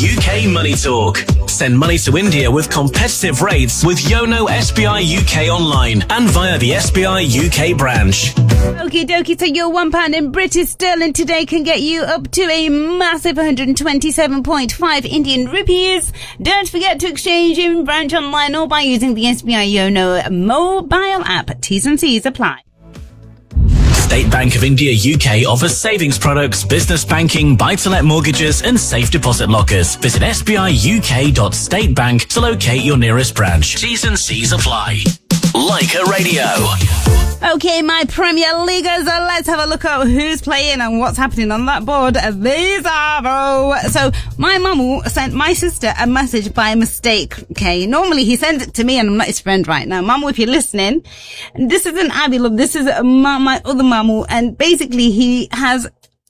UK Money Talk. Send money to India with competitive rates with Yono SBI UK online and via the SBI UK branch. Okie dokie, so your £1 in British sterling today can get you up to a massive 127.5 Indian rupees. Don't forget to exchange in branch online or by using the SBI Yono mobile app. T's and C's apply. State Bank of India UK offers savings products, business banking, buy-to-let mortgages and safe deposit lockers. Visit sbiuk.statebank to locate your nearest branch. T's and C's apply. Leica Radio. Okay, my Premier Leaguers, let's have a look at who's playing and what's happening on that board. These are... So, my mum sent my sister a message by mistake, okay? Normally, he sends it to me and I'm not his friend right now. Mamu, if you're listening, this isn't Abby Love, this is my other Mamu, and basically he has...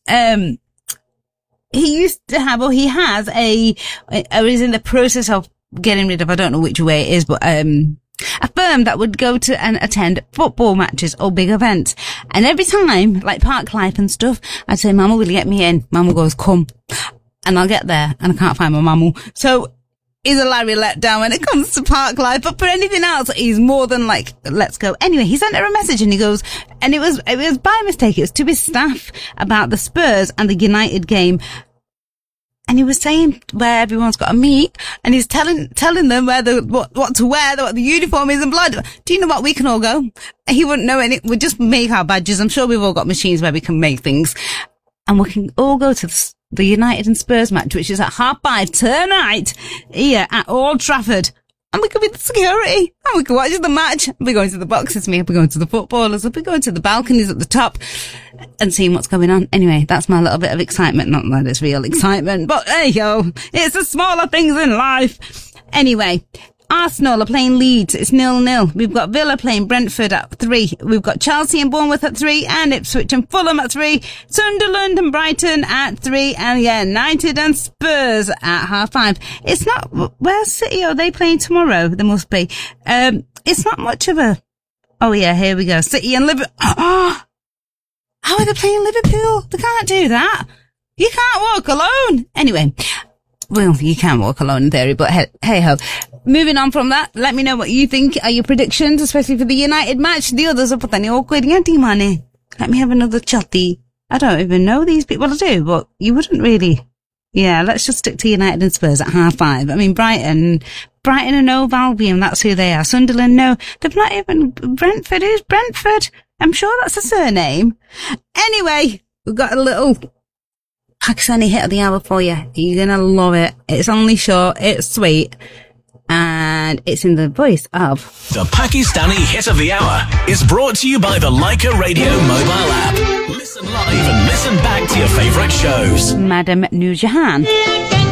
he used to have, or he has or is in the process of getting rid of, I don't know which way it is, but... a firm that would go to and attend football matches or big events. And every time, like Park Life and stuff, I'd say, Mama, will you get me in? Mama goes, come. And I'll get there and I can't find my Mamu. So he's a Larry letdown when it comes to Park Life, but for anything else, he's more than like, let's go. Anyway, he sent her a message and he goes, and it was by mistake, it was to his staff about the Spurs and the United game. And he was saying where everyone's got to meet, and he's telling them where what to wear, what the uniform is, and blah. Do you know what? We can all go. He wouldn't know any. We'd just make our badges. I'm sure we've all got machines where we can make things, and we can all go to the United and Spurs match, which is at 5:30 tonight here at Old Trafford. And we could be the security, and we could watch the match. We're going to the boxes, we're going to the footballers, we're going to the balconies at the top and seeing what's going on. Anyway, that's my little bit of excitement. Not that it's real excitement, but hey yo, it's the smaller things in life. Anyway, Arsenal are playing Leeds. It's 0-0. We've got Villa playing Brentford at 3. We've got Chelsea and Bournemouth at 3, and Ipswich and Fulham at 3. Sunderland and Brighton at 3, and United and Spurs at 5:30. It's not, where's City? Are they playing tomorrow? There must be. It's not much of a, oh yeah, here we go. City and Liverpool. Oh, how are they playing Liverpool? They can't do that. You can't walk alone. Anyway. Well, you can walk alone in theory, but hey ho. Moving on from that, let me know what you think are your predictions, especially for the United match. The others are putting awkward money. Let me have another chatty. I don't even know these people. Well, I do, but you wouldn't really. Yeah, let's just stick to United and Spurs at 5:30. I mean, Brighton and Hove Albion, that's who they are. Sunderland, no. They've not even, Brentford, who's Brentford? I'm sure that's a surname. Anyway, we've got a little Pakistani hit of the hour for you. You're gonna love it. It's only short, it's sweet, and it's in the voice of... The Pakistani hit of the hour is brought to you by the Leica Radio mobile app. Listen live and listen back to your favourite shows. Madam Noor Jahan.